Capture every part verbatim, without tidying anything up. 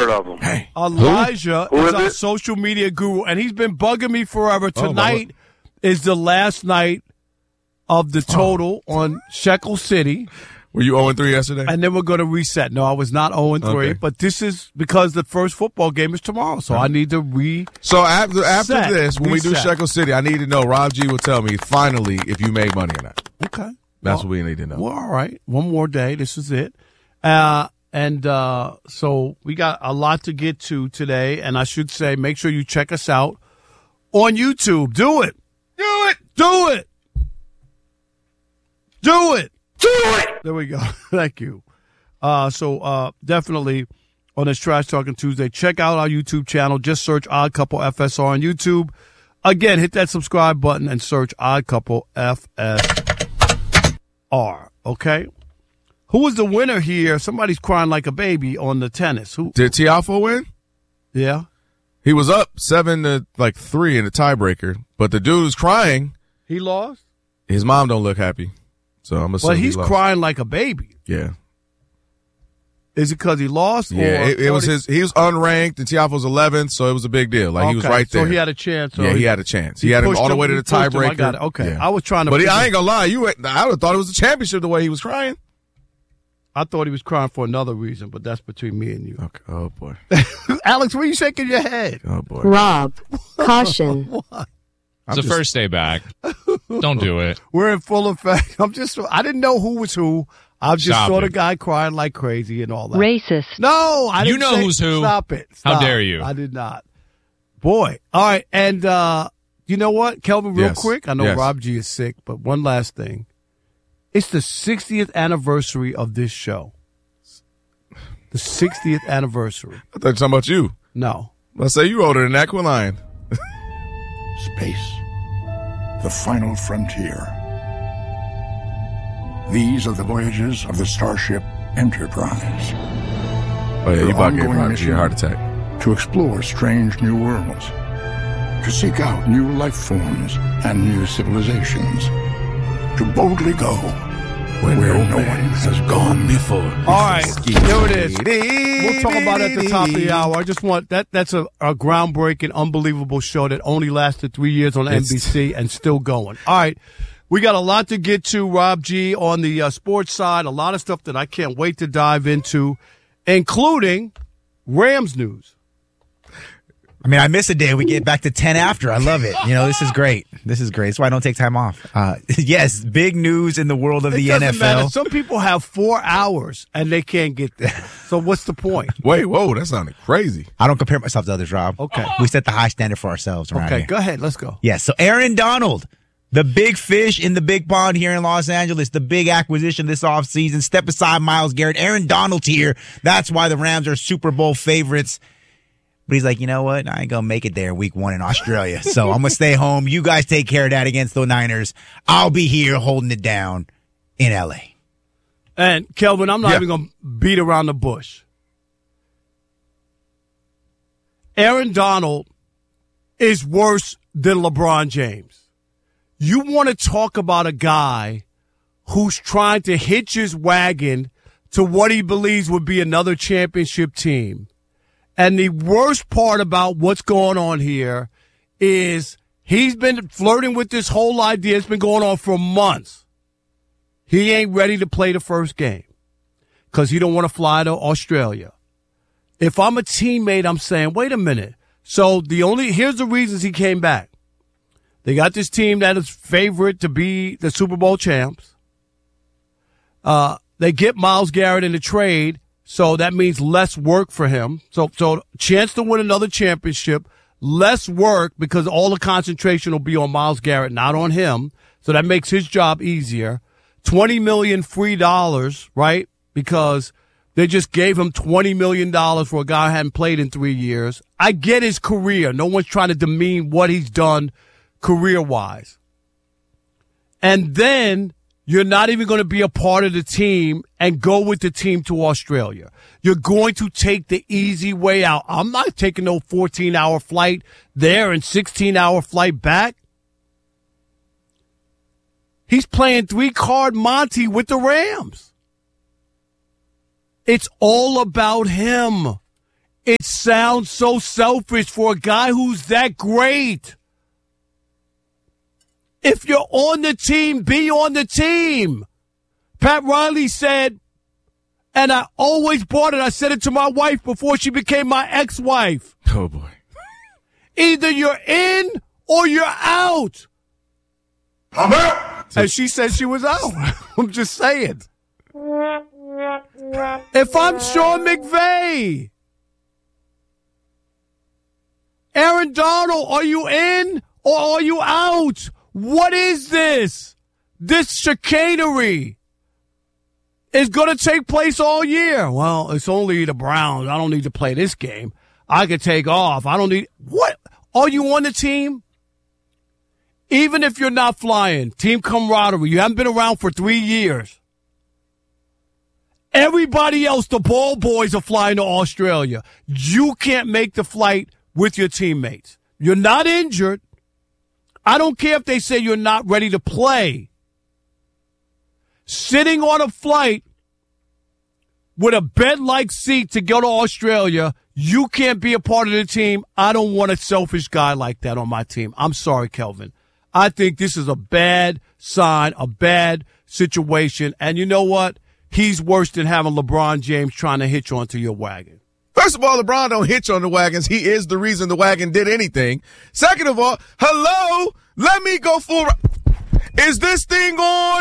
heard of him. Hey. Elijah Who? Who is is our it? social media guru, and he's been bugging me forever. Oh, Tonight is the last night of the total oh. on Shekel City. Were you oh and three yesterday? And then we're going to reset. No, I was not oh and three, Okay. but this is because the first football game is tomorrow, so I need to re. So after after Set. this, when Reset. we do Shekel City, I need to know. Rob G will tell me finally if you made money or not. Okay. That's well, what we need to know. Well, all right. One more day. This is it. Uh, and uh, so we got a lot to get to today, and I should say make sure you check us out on YouTube. Do it. Do it. Do it. Do it. Do it! There we go. Thank you. Uh, so uh, definitely on this Trash Talking Tuesday, check out our YouTube channel. Just search Odd Couple F S R on YouTube. Again, hit that subscribe button and search Odd Couple F S R. Okay? Who was the winner here? Somebody's crying like a baby on the tennis. Who? Did Tiafoe win? Yeah. He was up seven to like three in the tiebreaker, but the dude who's crying, He lost? his mom don't look happy. So I'm assuming Well, he's he lost. crying like a baby. Yeah. Is it because he lost? Yeah, or, it, it or was he- his. He was unranked, and Tiafoe's eleventh, so it was a big deal. Like he was Okay, right there. So he had a chance. yeah, or he had a chance. He, had him pushed all the way to he the pushed him. tiebreaker. I got it. Okay, Yeah. I was trying to. But he, put I him- ain't gonna lie, you. I would have thought it was the championship the way he was crying. I thought he was crying for another reason, but that's between me and you. Okay. Oh boy. Alex, what are you shaking your head? Oh boy. Rob, caution. I'm It's the just- first day back. Don't do it. We're in full effect. I'm just. I didn't know who was who. I just Stop saw it. the guy crying like crazy and all that. Racist. No, I You didn't know say- who's who. Stop it. How Stop. dare you. I did not. Boy. All right. And uh, you know what, Kelvin, real Yes. quick? I know Yes. Rob G is sick, but one last thing. It's the sixtieth anniversary of this show. The sixtieth anniversary. I thought you were talking about you. No. Let's say you older than that. Quit lying. Space. The final frontier. These are the voyages of the Starship Enterprise. Oh yeah, you about to get ongoing Rob G a mission heart attack. to explore strange new worlds, to seek out new life forms and new civilizations, to boldly go where, no one has gone before. All right. There it is. We'll talk about it at the top of the hour. I just want that. That's a, a groundbreaking, unbelievable show that only lasted three years on N B C and still going. All right. We got a lot to get to, Rob G, on the uh, sports side. A lot of stuff that I can't wait to dive into, including Rams news. I mean, I miss a day. We get back to ten after. I love it. You know, this is great. This is great. That's why I don't take time off. Uh, yes, big news in the world of It the doesn't N F matter. L. Some people have four hours and they can't get there. So what's the point? Wait, whoa, that sounded crazy. I don't compare myself to others, Rob. Okay. We set the high standard for ourselves around Okay, here. go ahead. Let's go. Yes. So Aaron Donald, the big fish in the big pond here in Los Angeles, the big acquisition this offseason. Step aside, Myles Garrett. Aaron Donald's here. That's why the Rams are Super Bowl favorites. But he's like, you know what? I ain't going to make it there week one in Australia. So I'm going to stay home. You guys take care of that against the Niners. I'll be here holding it down in L A. And, Kelvin, I'm not Yeah. even going to beat around the bush. Aaron Donald is worse than LeBron James. You want to talk about a guy who's trying to hitch his wagon to what he believes would be another championship team. And the worst part about what's going on here is he's been flirting with this whole idea. It's been going on for months. He ain't ready to play the first game because he don't want to fly to Australia. If I'm a teammate, I'm saying, wait a minute. So the only here's the reasons he came back. They got this team that is favorite to be the Super Bowl champs. Uh, they get Myles Garrett in the trade, so that means less work for him. So, so chance to win another championship, less work because all the concentration will be on Myles Garrett, not on him. So that makes his job easier. twenty million free dollars, right? Because they just gave him twenty million dollars for a guy who hadn't played in three years. I get his career. No one's trying to demean what he's done career-wise. And then you're not even going to be a part of the team and go with the team to Australia. You're going to take the easy way out. I'm not taking no fourteen-hour flight there and sixteen-hour flight back. He's playing three-card Monty with the Rams. It's all about him. It sounds so selfish for a guy who's that great. If you're on the team, be on the team. Pat Riley said, and I always bought it, I said it to my wife before she became my ex-wife. Oh, boy. Either you're in or you're out. I'm out. And she said she was out. I'm just saying. If I'm Sean McVay, Aaron Donald, are you in or are you out? What is this? This chicanery is going to take place all year. Well, it's only the Browns. I don't need to play this game. I could take off. I don't need. What? Are you on the team? Even if you're not flying, team camaraderie, you haven't been around for three years. Everybody else, the ball boys, are flying to Australia. You can't make the flight with your teammates. You're not injured. I don't care if they say you're not ready to play. Sitting on a flight with a bed-like seat to go to Australia, you can't be a part of the team. I don't want a selfish guy like that on my team. I'm sorry, Kelvin. I think this is a bad sign, a bad situation. And you know what? He's worse than having LeBron James trying to hitch onto your wagon. First of all, LeBron don't hitch on the wagons. He is the reason the wagon did anything. Second of all, hello, let me go full. Is this thing on?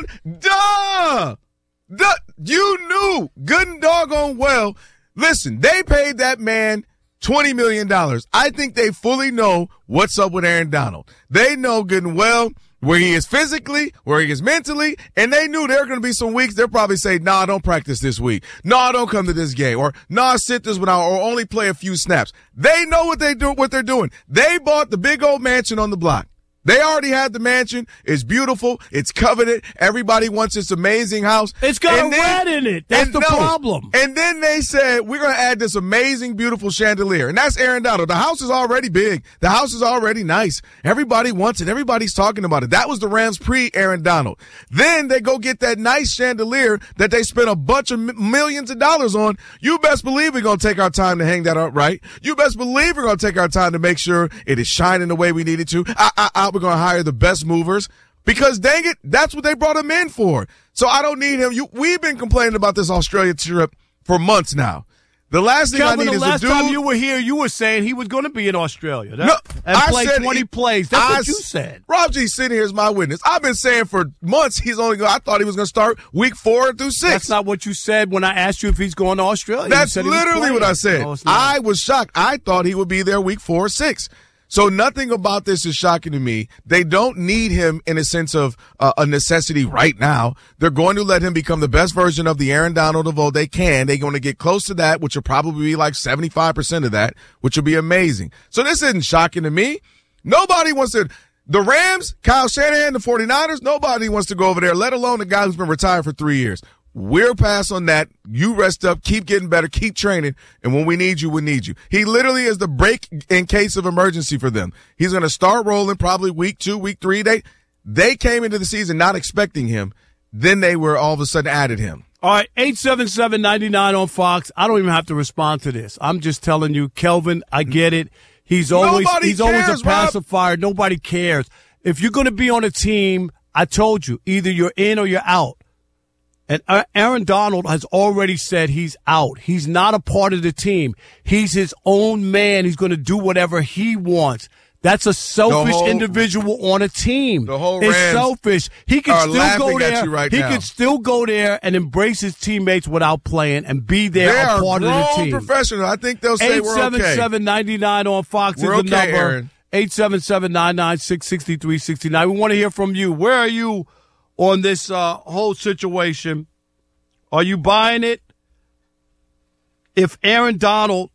Duh! Duh! You knew good and doggone well. Listen, they paid that man twenty million dollars. I think they fully know what's up with Aaron Donald. They know good and well where he is physically, where he is mentally, and they knew there were going to be some weeks they'll probably say, nah, don't practice this week. Nah, don't come to this game. Or, nah, sit this one out, or only play a few snaps. They know what they do, what they're doing. They bought the big old mansion on the block. They already had the mansion. It's beautiful. It's coveted. Everybody wants this amazing house. It's got and a then, rat in it. That's the no, problem. And then they said, we're going to add this amazing, beautiful chandelier. And that's Aaron Donald. The house is already big. The house is already nice. Everybody wants it. Everybody's talking about it. That was the Rams pre-Aaron Donald. Then they go get that nice chandelier that they spent a bunch of m- millions of dollars on. You best believe we're going to take our time to hang that up right. You best believe we're going to take our time to make sure it is shining the way we need it to. I, I, I, we're going to hire the best movers because, dang it, that's what they brought him in for. So I don't need him. You, we've been complaining about this Australia trip for months now. The last thing Kelvin, I need the is last a dude. time you were here, you were saying he was going to be in Australia that, No, and I play said twenty he- plays. That's I what you s- said. Rob G sitting here is my witness. I've been saying for months he's only going. I thought he was going to start week four through six. That's not what you said when I asked you if he's going to Australia. You That's said he was literally playing. what I said. No, it's not. I was shocked. I thought he would be there week four or six. So nothing about this is shocking to me. They don't need him in a sense of uh, a necessity right now. They're going to let him become the best version of the Aaron Donald of old they can. They're going to get close to that, which will probably be like seventy-five percent of that, which will be amazing. So this isn't shocking to me. Nobody wants to. The Rams, Kyle Shanahan, the 49ers, nobody wants to go over there, let alone the guy who's been retired for three years. We're past on that. You rest up, keep getting better, keep training, and when we need you, we need you. He literally is the break in case of emergency for them. He's going to start rolling probably week two, week three. They they came into the season not expecting him. Then they were all of a sudden added him. All right, eight seven seven, nine nine on Fox. I don't even have to respond to this. I'm just telling you, Kelvin, I get it. He's always Nobody he's always cares, a pacifier. Nobody cares. If you're going to be on a team, I told you, either you're in or you're out. And Aaron Donald has already said he's out. He's not a part of the team. He's his own man. He's going to do whatever he wants. That's a selfish whole- individual on a team. The whole it's Rams selfish. He can are still laughing go at there. you right he now. can still go there and embrace his teammates without playing and be there They a are part of the grown team. professionals. I think they'll say Eight we're seven okay. seven ninety nine on Fox We're is the okay, number. Aaron. Eight seven seven nine nine six six three six nine. We want to hear from you. Where are you on this uh, whole situation? Are you buying it? If Aaron Donald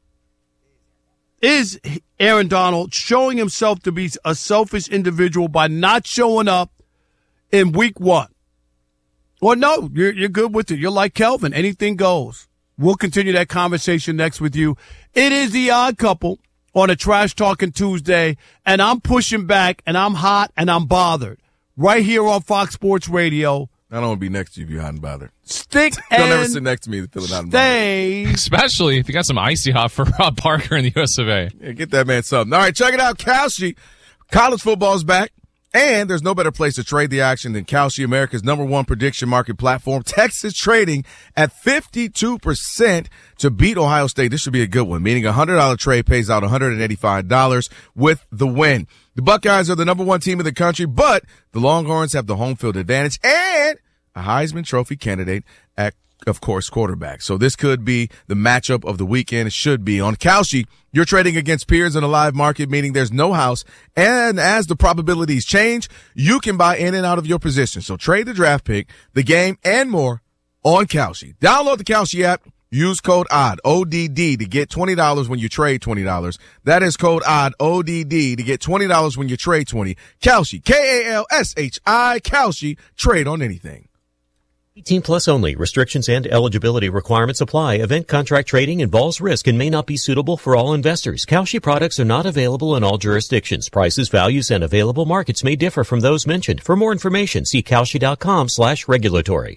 is Aaron Donald showing himself to be a selfish individual by not showing up in week one? Or no, you're, you're good with it. You're like Kelvin. Anything goes. We'll continue that conversation next with you. It is the Odd Couple on a Trash Talking Tuesday, and I'm pushing back, and I'm hot, and I'm bothered. Right here on Fox Sports Radio. I don't want to be next to you if you're hot and bothered. Stick Don't and ever sit next to me feeling hot and bothered. stay. Especially if you got some icy hot for Rob Parker in the U S of A. Yeah, get that man something. All right, check it out. Kalshi. College football's back. And there's no better place to trade the action than Kalshi, America's number one prediction market platform. Texas trading at fifty-two percent to beat Ohio State. This should be a good one, meaning a one hundred dollars trade pays out one hundred eighty-five dollars with the win. The Buckeyes are the number one team in the country, but the Longhorns have the home field advantage and a Heisman Trophy candidate at, of course, quarterback. So this could be the matchup of the weekend. It should be. On Kalshi, you're trading against peers in a live market, meaning there's no house. And as the probabilities change, you can buy in and out of your position. So trade the draft pick, the game, and more on Kalshi. Download the Kalshi app. Use code O D D, O D D, to get twenty dollars when you trade twenty dollars. That is code O D D, O D D, to get twenty dollars when you trade twenty dollars. Kalshi, K A L S H I, Kalshi. Trade on anything. eighteen plus only. Restrictions and eligibility requirements apply. Event contract trading involves risk and may not be suitable for all investors. Kalshi products are not available in all jurisdictions. Prices, values, and available markets may differ from those mentioned. For more information, see Kalshi.com slash regulatory.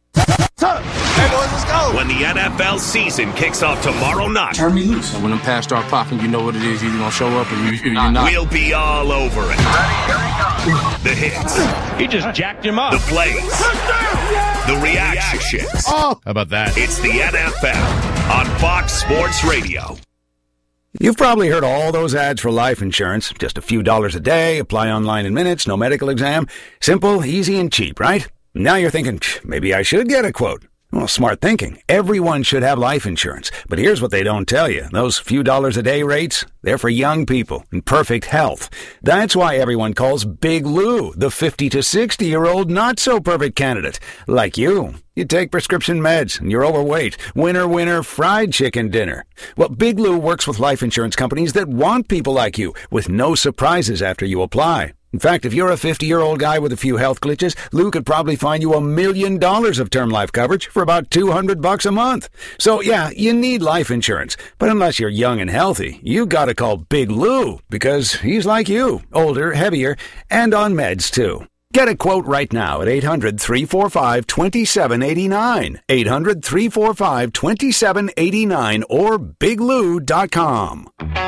Hey boys, let's go! When the N F L season kicks off tomorrow night, turn me loose. And when them pass start popping, you know what it is. You're gonna show up, or you, you're not. We'll be all over it. The hits. He just jacked him up. The plays. The reactions. Oh. How about that? It's the N F L on Fox Sports Radio. You've probably heard all those ads for life insurance. Just a few dollars a day, apply online in minutes, no medical exam. Simple, easy, and cheap, right? Now you're thinking, maybe I should get a quote. Well, smart thinking. Everyone should have life insurance. But here's what they don't tell you. Those few dollars a day rates, they're for young people in perfect health. That's why everyone calls Big Lou the fifty to sixty-year-old not-so-perfect candidate. Like you. You take prescription meds and you're overweight. Winner, winner, fried chicken dinner. Well, Big Lou works with life insurance companies that want people like you with no surprises after you apply. In fact, if you're a fifty-year-old guy with a few health glitches, Lou could probably find you a million dollars of term life coverage for about two hundred bucks a month. So, yeah, you need life insurance. But unless you're young and healthy, you gotta call Big Lou, because he's like you, older, heavier, and on meds, too. Get a quote right now at eight hundred, three four five, two seven eight nine, eight hundred, three four five, two seven eight nine, or big lou dot com.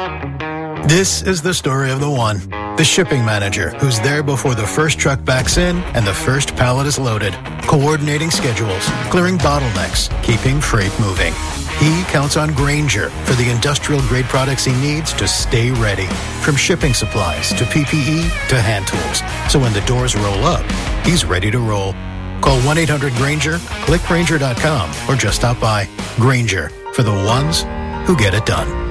This is the story of the one, the shipping manager, who's there before the first truck backs in and the first pallet is loaded, coordinating schedules, clearing bottlenecks, keeping freight moving. He counts on Grainger for the industrial-grade products he needs to stay ready, from shipping supplies to P P E to hand tools. So when the doors roll up, he's ready to roll. Call one eight hundred Grainger, click Grainger dot com, or just stop by. Grainger, for the ones who get it done.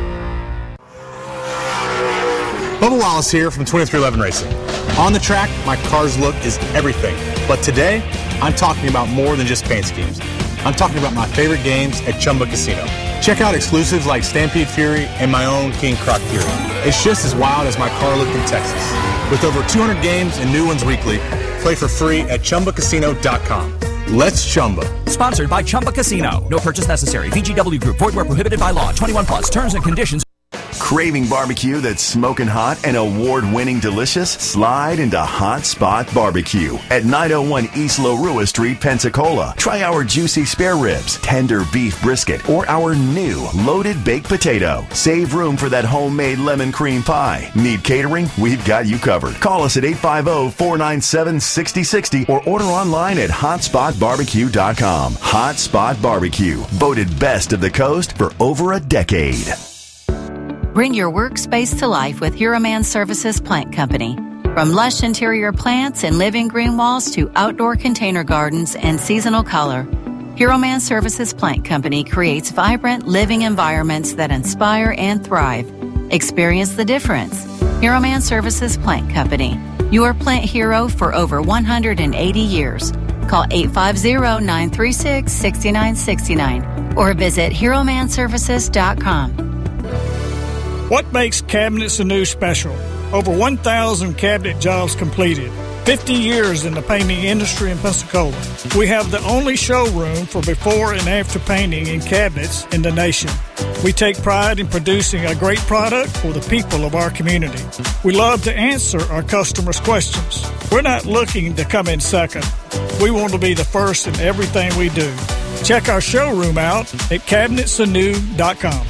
Bubba Wallace here from twenty-three eleven Racing. On the track, my car's look is everything. But today, I'm talking about more than just paint schemes. I'm talking about my favorite games at Chumba Casino. Check out exclusives like Stampede Fury and my own King Croc Fury. It's just as wild as my car look in Texas. With over two hundred games and new ones weekly, play for free at Chumba Casino dot com. Let's Chumba. Sponsored by Chumba Casino. No purchase necessary. V G W Group. Void where prohibited by law. twenty-one plus. Terms and conditions. Craving barbecue that's smoking hot and award-winning delicious? Slide into Hot Spot Barbecue at nine oh one East LaRua Street, Pensacola. Try our juicy spare ribs, tender beef brisket, or our new loaded baked potato. Save room for that homemade lemon cream pie. Need catering? We've got you covered. Call us at eight five zero, four nine seven, six zero six zero or order online at hot spot barbecue dot com. Hot Spot Barbecue, voted best of the coast for over a decade. Bring your workspace to life with Hero Man Services Plant Company. From lush interior plants and living green walls to outdoor container gardens and seasonal color, Hero Man Services Plant Company creates vibrant living environments that inspire and thrive. Experience the difference. Hero Man Services Plant Company, your plant hero for over one hundred eighty years. Call eight five zero, nine three six, six nine six nine or visit hero man services dot com. What makes Cabinets Anew special? Over one thousand cabinet jobs completed. fifty years in the painting industry in Pensacola. We have the only showroom for before and after painting in cabinets in the nation. We take pride in producing a great product for the people of our community. We love to answer our customers' questions. We're not looking to come in second. We want to be the first in everything we do. Check our showroom out at cabinets anew dot com.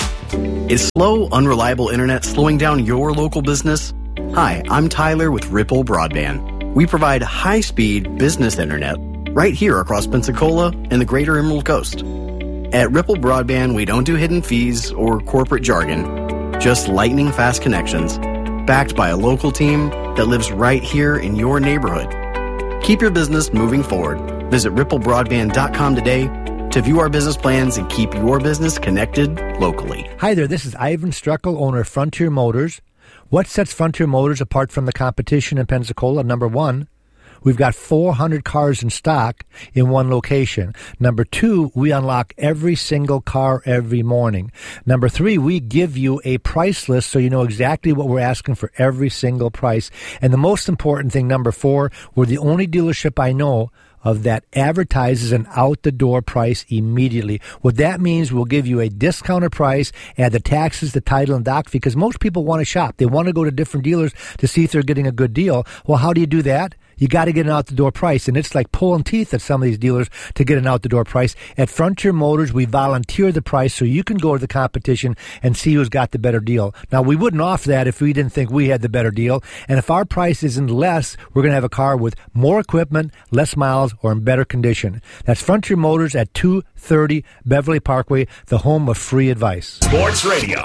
Is slow, unreliable internet slowing down your local business? Hi, I'm Tyler with Ripple Broadband. We provide high-speed business internet right here across Pensacola and the greater Emerald Coast. At Ripple Broadband, we don't do hidden fees or corporate jargon, just lightning-fast connections, backed by a local team that lives right here in your neighborhood. Keep your business moving forward. Visit ripple broadband dot com today to view our business plans and keep your business connected locally. Hi there, this is Ivan Struckel, owner of Frontier Motors. What sets Frontier Motors apart from the competition in Pensacola? Number one, we've got four hundred cars in stock in one location. Number two, we unlock every single car every morning. Number three, we give you a price list so you know exactly what we're asking for every single price. And the most important thing, number four, we're the only dealership I know of that advertises an out-the-door price immediately. What that means, we'll give you a discounted price, add the taxes, the title, and doc, because most people want to shop. They want to go to different dealers to see if they're getting a good deal. Well, how do you do that? You got to get an out-the-door price, and it's like pulling teeth at some of these dealers to get an out-the-door price. At Frontier Motors, we volunteer the price so you can go to the competition and see who's got the better deal. Now, we wouldn't offer that if we didn't think we had the better deal, and if our price isn't less, we're going to have a car with more equipment, less miles, or in better condition. That's Frontier Motors at two thirty Beverly Parkway, the home of free advice. Sports Radio.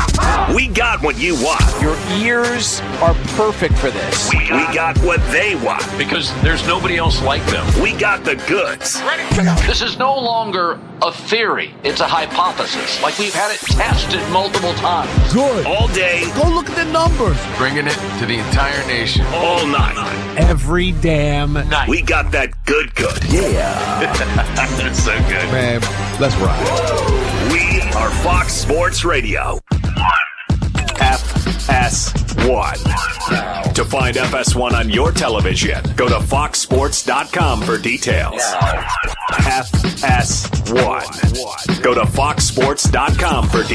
We got what you want. Your ears are perfect for this. We got, we got what they want. Because there's nobody else like them. We got the goods. Ready? This is no longer a theory. It's a hypothesis. Like we've had it tested multiple times. Good. All day. Go look at the numbers. Bringing it to the entire nation. All night. Every damn night. We got that good good. Yeah. That's so good. Man, let's ride. We are Fox Sports Radio. F S one. To find F S one on your television, go to fox sports dot com for details. F S one. Go to fox sports dot com for details.